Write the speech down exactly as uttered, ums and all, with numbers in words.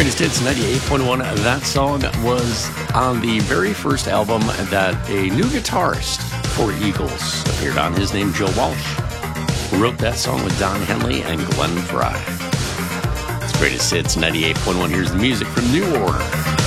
Greatest Hits ninety-eight point one. That song was on the very first album that a new guitarist for Eagles appeared on. His name, Joe Walsh, who wrote that song with Don Henley and Glenn Frey. It's Greatest Hits ninety-eight point one. Here's the music from New Order.